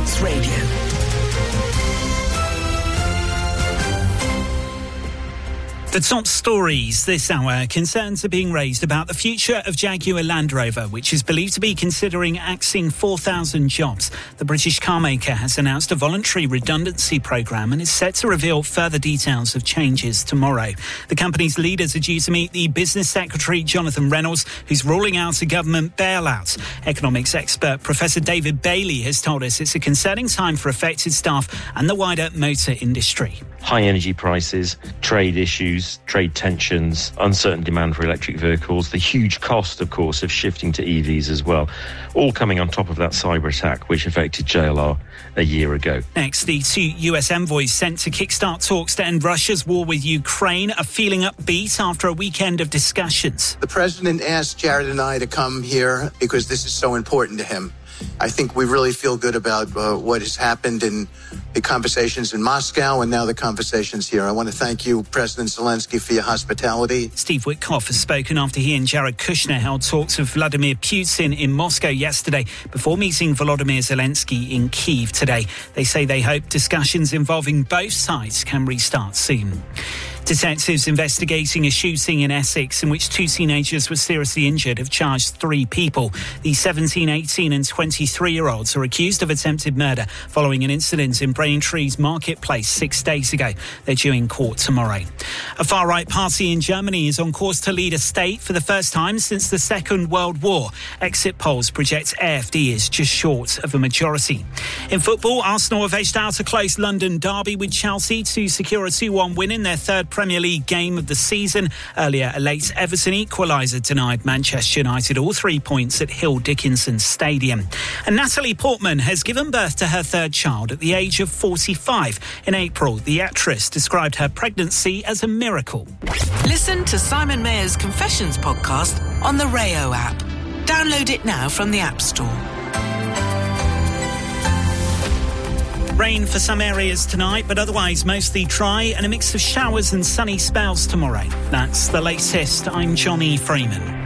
Essex Radio. The top stories this hour. Concerns are being raised about the future of Jaguar Land Rover, which is believed to be considering axing 4,000 jobs. The British carmaker has announced a voluntary redundancy programme and is set to reveal further details of changes tomorrow. The company's leaders are due to meet the Business Secretary, Jonathan Reynolds, who's ruling out a government bailout. Economics expert Professor David Bailey has told us it's a concerning time for affected staff and the wider motor industry. High energy prices, trade issues, trade tensions, uncertain demand for electric vehicles, the huge cost, of course, of shifting to EVs as well, all coming on top of that cyber attack which affected JLR a year ago. Next, the 2 US envoys sent to kickstart talks to end Russia's war with Ukraine are feeling upbeat after a weekend of discussions. The president asked Jared and I to come here because this is so important to him. I think we really feel good about what has happened in the conversations in Moscow and now the conversations here. I want to thank you, President Zelensky, for your hospitality. Steve Witkoff has spoken after he and Jared Kushner held talks with Vladimir Putin in Moscow yesterday before meeting Volodymyr Zelensky in Kyiv today. They say they hope discussions involving both sides can restart soon. Detectives investigating a shooting in Essex in which 2 teenagers were seriously injured have charged 3 people. The 17, 18 and 23-year-olds are accused of attempted murder following an incident in Braintree's Marketplace 6 days ago. They're due in court tomorrow. A far-right party in Germany is on course to lead a state for the first time since the Second World War. Exit polls project AfD is just short of a majority. In football, Arsenal have edged out a close London derby with Chelsea to secure a 2-1 win in their third Premier League game of the season. Earlier, a late Everton equaliser denied Manchester United all 3 points at Hill Dickinson Stadium. And Natalie Portman has given birth to her third child at the age of 45. In April, the actress described her pregnancy as a miracle. Listen to Simon Mayer's Confessions podcast on the Rayo app. Download it now from the App Store. Rain for some areas tonight, but otherwise mostly dry and a mix of showers and sunny spells tomorrow. That's the latest. I'm Johnny Freeman.